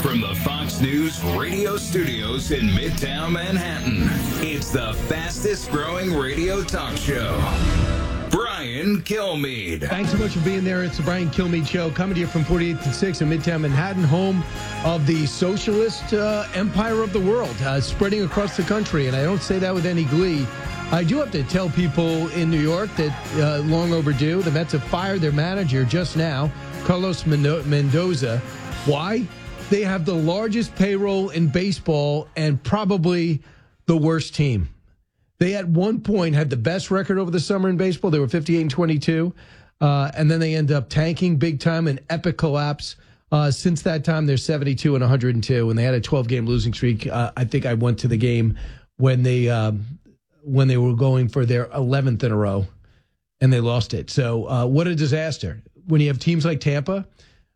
From the Fox News radio studios in Midtown Manhattan, it's the fastest growing radio talk show. Brian Kilmeade. Thanks so much for being there. It's the Brian Kilmeade Show, coming to you from 48th and 6th in Midtown Manhattan, home of the socialist empire of the world, spreading across the country. And I don't say that with any glee. I do have to tell people in New York that long overdue, the Mets have fired their manager just now, Carlos Mendoza. Why? They have the largest payroll in baseball and probably the worst team. They at one point had the best record over the summer in baseball. They were 58-22, and then they end up tanking big time, an epic collapse. Since that time, they're 72-102, and they had a 12-game losing streak. I think I went to the game when they were going for their 11th in a row, and they lost it. So what a disaster. When you have teams like Tampa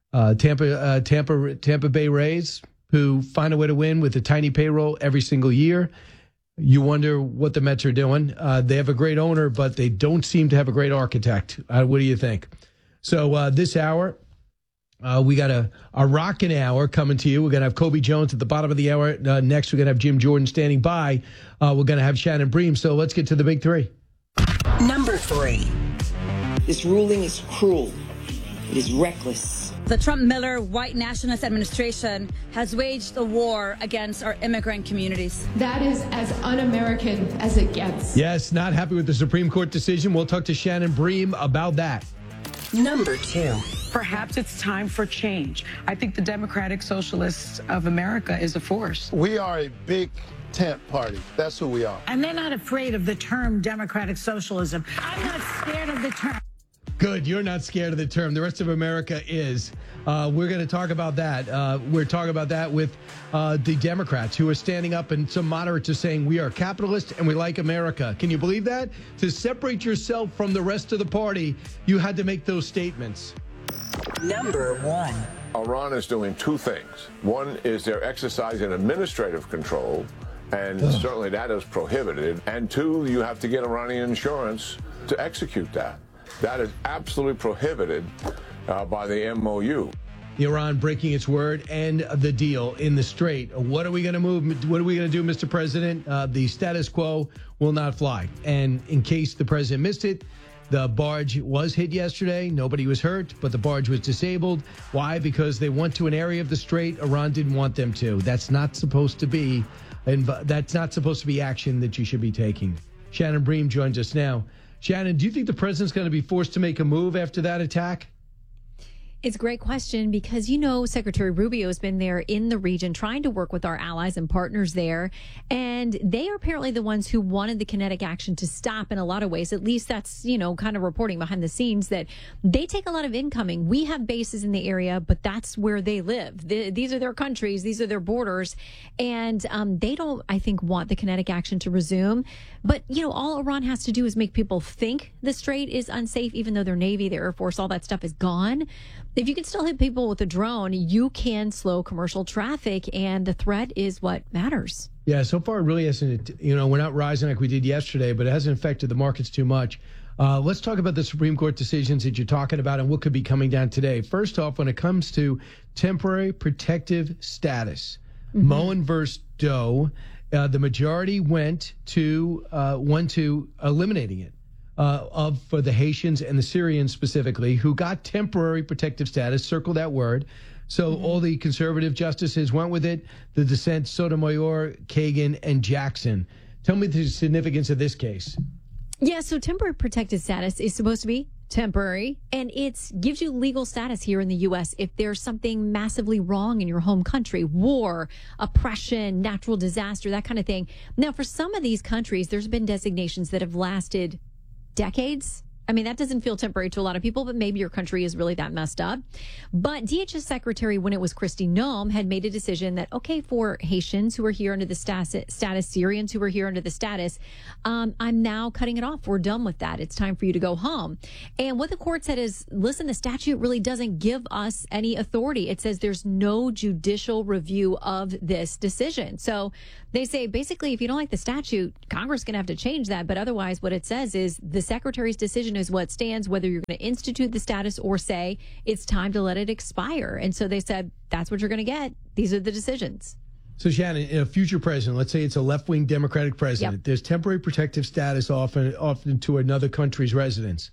Bay Rays, who find a way to win with a tiny payroll every single year, you wonder what the Mets are doing. They have a great owner, but they don't seem to have a great architect. What do you think? So this hour, we got a rockin' hour coming to you. We're going to have Kobe Jones at the bottom of the hour. Next, we're going to have Jim Jordan standing by. We're going to have Shannon Bream. So let's get to the big three. Number 3. This ruling is cruel. It is reckless. The Trump-Miller white nationalist administration has waged a war against our immigrant communities. That is as un-American as it gets. Yes, not happy with the Supreme Court decision. We'll talk to Shannon Bream about that. Number 2. Perhaps it's time for change. I think the Democratic Socialists of America is a force. We are a big tent party. That's who we are. And they're not afraid of the term democratic socialism. I'm not scared of the term. Good. You're not scared of the term. The rest of America is. We're going to talk about that. We're talking about that with the Democrats, who are standing up, and some moderates are saying we are capitalist and we like America. Can you believe that? To separate yourself from the rest of the party, you had to make those statements. Number 1. Iran is doing two things. One is they're exercising administrative control, and certainly that is prohibited. And two, you have to get Iranian insurance to execute that. That is absolutely prohibited by the MOU. Iran breaking its word and the deal in the Strait. What are we going to move? What are we going to do, Mr. President? The status quo will not fly. And in case the president missed it, the barge was hit yesterday. Nobody was hurt, but the barge was disabled. Why? Because they went to an area of the Strait Iran didn't want them to. That's not supposed to be, and that's not supposed to be action that you should be taking. Shannon Bream joins us now. Shannon, do you think the president's going to be forced to make a move after that attack? It's a great question because, Secretary Rubio has been there in the region trying to work with our allies and partners there. And they are apparently the ones who wanted the kinetic action to stop in a lot of ways. At least that's, kind of reporting behind the scenes that they take a lot of incoming. We have bases in the area, but that's where they live. These are their countries. These are their borders. And they don't, I think, want the kinetic action to resume. But, all Iran has to do is make people think the Strait is unsafe, even though their Navy, their Air Force, all that stuff is gone. If you can still hit people with a drone, you can slow commercial traffic, and the threat is what matters. Yeah, so far it really hasn't, we're not rising like we did yesterday, but it hasn't affected the markets too much. Let's talk about the Supreme Court decisions that you're talking about and what could be coming down today. First off, when it comes to temporary protective status, Moen versus Doe, the majority went to eliminating it. For the Haitians and the Syrians specifically, who got temporary protective status, circle that word. So all the conservative justices went with it. The dissent, Sotomayor, Kagan, and Jackson. Tell me the significance of this case. Yeah, so temporary protective status is supposed to be temporary, and it gives you legal status here in the U.S. if there's something massively wrong in your home country, war, oppression, natural disaster, that kind of thing. Now, for some of these countries, there's been designations that have lasted decades. I mean, that doesn't feel temporary to a lot of people, but maybe your country is really that messed up. But DHS Secretary, when it was Kristi Noem, had made a decision that, okay, for Haitians who are here under the status, Syrians who are here under the status, I'm now cutting it off. We're done with that. It's time for you to go home. And what the court said is, listen, the statute really doesn't give us any authority. It says there's no judicial review of this decision. So they say, basically, if you don't like the statute, Congress is going to have to change that. But otherwise, what it says is the secretary's decision is what stands, whether you're going to institute the status or say it's time to let it expire. And so they said, that's what you're going to get. These are the decisions. So, Shannon, a future president, let's say it's a left-wing Democratic president, Yep. There's temporary protective status often to another country's residents.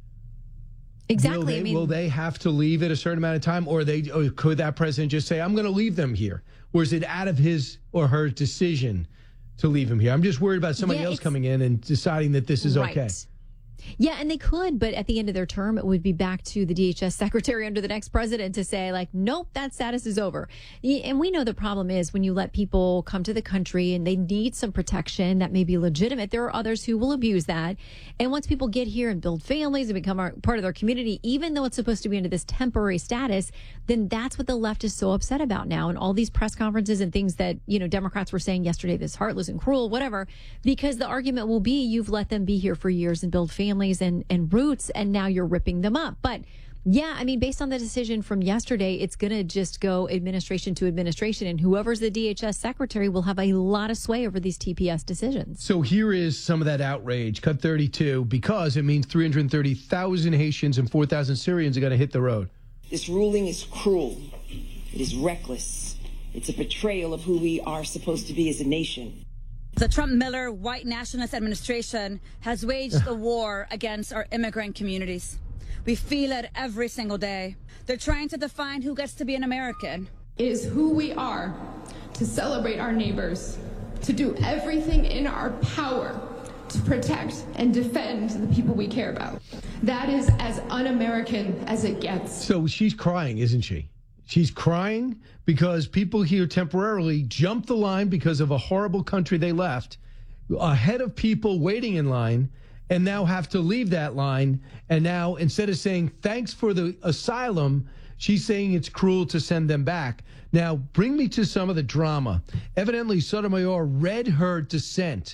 Exactly. Will they have to leave at a certain amount of time, or could that president just say, I'm going to leave them here? Or is it out of his or her decision to leave him here? I'm just worried about somebody else coming in and deciding that this is okay. Yeah, and they could, but at the end of their term, it would be back to the DHS secretary under the next president to say, like, nope, that status is over. And we know the problem is when you let people come to the country and they need some protection that may be legitimate, there are others who will abuse that. And once people get here and build families and become part of their community, even though it's supposed to be under this temporary status, then that's what the left is so upset about now. And all these press conferences and things that, Democrats were saying yesterday, this heartless and cruel, whatever, because the argument will be you've let them be here for years and build families and roots, and now you're ripping them up. But yeah, I mean, based on the decision from yesterday, it's going to just go administration to administration, and whoever's the DHS secretary will have a lot of sway over these TPS decisions. So here is some of that outrage, cut 32, because it means 330,000 Haitians and 4,000 Syrians are going to hit the road. This ruling is cruel. It is reckless. It's a betrayal of who we are supposed to be as a nation. The Trump-Miller white nationalist administration has waged a war against our immigrant communities. We feel it every single day. They're trying to define who gets to be an American. It is who we are to celebrate our neighbors, to do everything in our power to protect and defend the people we care about. That is as un-American as it gets. So she's crying, isn't she? She's crying because people here temporarily jumped the line because of a horrible country they left, ahead of people waiting in line, and now have to leave that line. And now, instead of saying thanks for the asylum, she's saying it's cruel to send them back. Now, bring me to some of the drama. Evidently, Sotomayor read her dissent.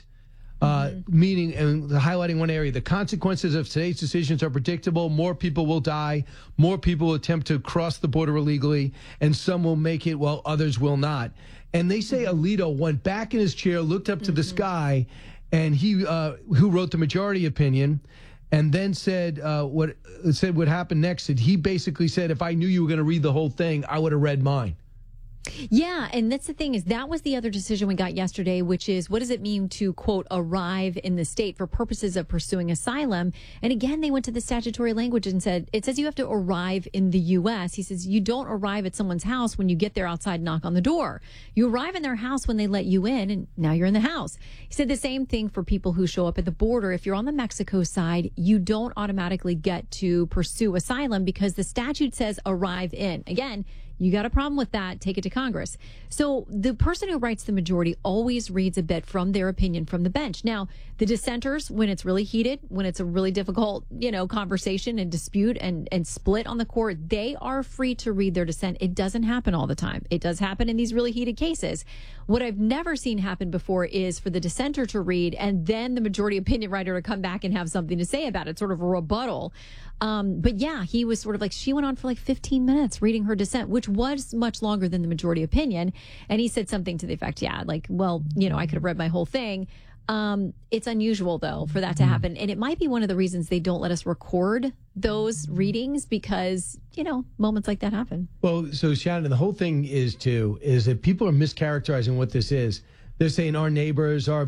Meaning and highlighting one area, the consequences of today's decisions are predictable. More people will die. More people will attempt to cross the border illegally, and some will make it while others will not. And they say Alito went back in his chair, looked up to the sky, and he, who wrote the majority opinion, and then said what happened next. And he basically said, if I knew you were going to read the whole thing, I would have read mine. Yeah, and that's the thing is that was the other decision we got yesterday, which is what does it mean to, quote, arrive in the state for purposes of pursuing asylum? And again, they went to the statutory language and said, it says you have to arrive in the U.S. He says you don't arrive at someone's house when you get there outside, knock on the door. You arrive in their house when they let you in, and now you're in the house. He said the same thing for people who show up at the border. If you're on the Mexico side, you don't automatically get to pursue asylum because the statute says arrive in. Again, you got a problem with that, take it to Congress. So the person who writes the majority always reads a bit from their opinion from the bench. Now, the dissenters, when it's really heated, when it's a really difficult, conversation and dispute and split on the court, they are free to read their dissent. It doesn't happen all the time. It does happen in these really heated cases. What I've never seen happen before is for the dissenter to read and then the majority opinion writer to come back and have something to say about it, sort of a rebuttal. But yeah, he was sort of like, she went on for like 15 minutes reading her dissent, which was much longer than the majority opinion. And he said something to the effect, I could have read my whole thing. It's unusual, though, for that to happen. And it might be one of the reasons they don't let us record those readings because, moments like that happen. Well, so Shannon, the whole thing is that people are mischaracterizing what this is. They're saying our neighbors, our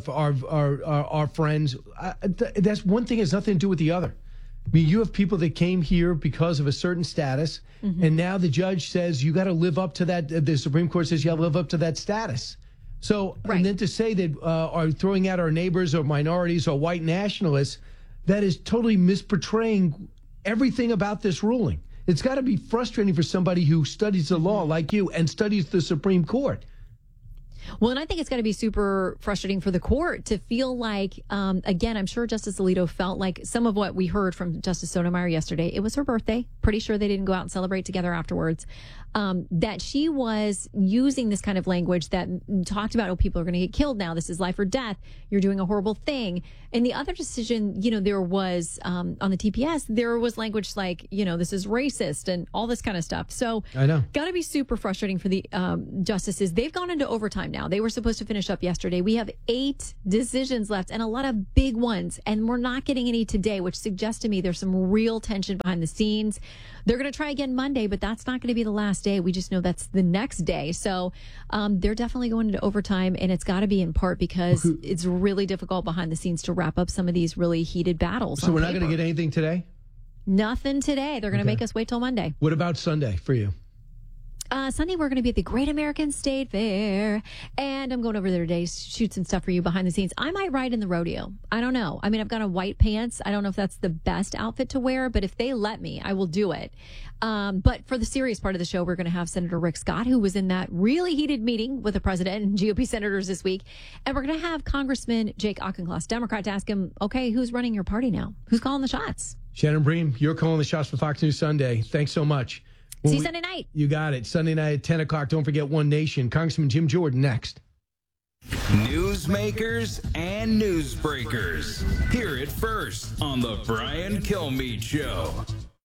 friends. That's one thing has nothing to do with the other. I mean, you have people that came here because of a certain status, and now the judge says you got to live up to that. The Supreme Court says you got to live up to that status. So, right. And then to say that are throwing out our neighbors or minorities or white nationalists, that is totally misportraying everything about this ruling. It's got to be frustrating for somebody who studies the law like you and studies the Supreme Court. Well, and I think it's got to be super frustrating for the court to feel like, again, I'm sure Justice Alito felt like some of what we heard from Justice Sotomayor yesterday, it was her birthday. Pretty sure they didn't go out and celebrate together afterwards. that she was using this kind of language that talked about, oh, people are going to get killed now. This is life or death. You're doing a horrible thing. And the other decision, there was on the TPS, there was language like, this is racist and all this kind of stuff. So I know. Got to be super frustrating for the justices. They've gone into overtime now. They were supposed to finish up yesterday. We have 8 decisions left and a lot of big ones. And we're not getting any today, which suggests to me there's some real tension behind the scenes. They're going to try again Monday, but that's not going to be the last day. We just know that's the next day. So they're definitely going into overtime, and it's got to be in part because it's really difficult behind the scenes to wrap up some of these really heated battles. So we're not going to get anything today? Nothing today. They're going to make us wait till Monday. What about Sunday for you? Sunday, we're going to be at the Great American State Fair, and I'm going over there today to shoot some stuff for you behind the scenes. I might ride in the rodeo. I don't know. I mean, I've got a white pants. I don't know if that's the best outfit to wear, but if they let me, I will do it. But for the serious part of the show, we're going to have Senator Rick Scott, who was in that really heated meeting with the president and GOP senators this week. And we're going to have Congressman Jake Auchincloss, Democrat, to ask him, okay, who's running your party now? Who's calling the shots? Shannon Bream, you're calling the shots for Fox News Sunday. Thanks so much. See you Sunday night. You got it. Sunday night at 10 o'clock. Don't forget One Nation. Congressman Jim Jordan next. Newsmakers and newsbreakers. Hear it first on the Brian Kilmeade Show.